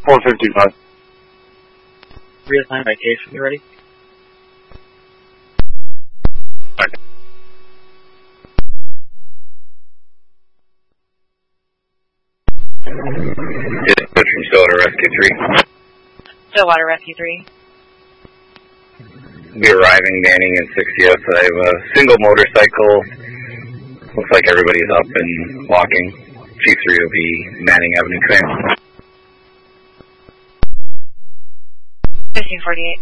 455. Reassign citation, you ready? Dispatch from Stillwater Rescue 3. Stillwater Rescue 3. Be arriving, manning in 60th. I have a single motorcycle. Looks like everybody's up and walking. Chief 3 will be manning Avenue Command. 1548.